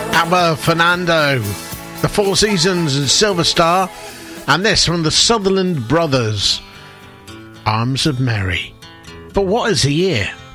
ABBA, Fernando, the Four Seasons and Silver Star, and this from the Sutherland Brothers, Arms of Mary. But what is the year?